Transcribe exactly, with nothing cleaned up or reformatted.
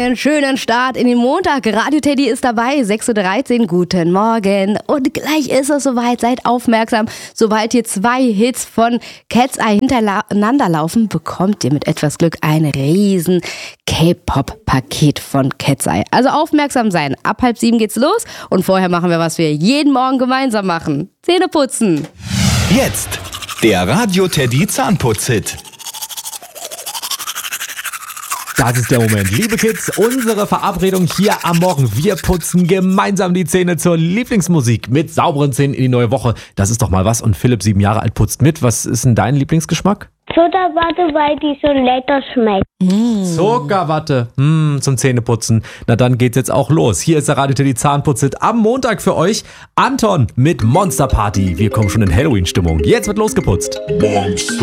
einen schönen Start in den Montag. Radio Teddy ist dabei, sechs Uhr dreizehn, guten Morgen. Und gleich ist es soweit, seid aufmerksam. Sobald hier zwei Hits von Cat's Eye hintereinander laufen, bekommt ihr mit etwas Glück ein riesen K-Pop-Paket von Cat's Eye. Also aufmerksam sein, ab halb sieben geht's los und vorher machen wir, was wir jeden Morgen gemeinsam machen. Zähne putzen. Jetzt der Radio Teddy Zahnputz-Hit. Das ist der Moment. Liebe Kids, unsere Verabredung hier am Morgen. Wir putzen gemeinsam die Zähne zur Lieblingsmusik mit sauberen Zähnen in die neue Woche. Das ist doch mal was. Und Philipp, sieben Jahre alt, putzt mit. Was ist denn dein Lieblingsgeschmack? Zuckerwatte, weil die so lecker schmeckt. Mm. Zuckerwatte mm, zum Zähneputzen. Na dann geht's jetzt auch los. Hier ist der Radio Teddy Zahnputz-Hit am Montag für euch. Anton mit Monster Party. Wir kommen schon in Halloween-Stimmung. Jetzt wird losgeputzt. Monster.